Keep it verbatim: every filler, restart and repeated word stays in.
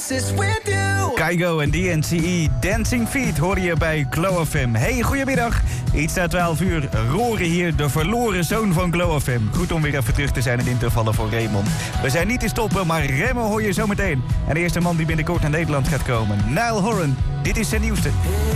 Kygo en D N C E, Dancing Feet, hoor je bij Glow F M. Hey, goedemiddag. Iets na twaalf uur, Rory hier, de verloren zoon van Glow F M. Goed om weer even terug te zijn en in te vallen voor Raymond. We zijn niet te stoppen, maar remmen hoor je zometeen. En de eerste man die binnenkort naar Nederland gaat komen, Niall Horan. Dit is zijn nieuwste.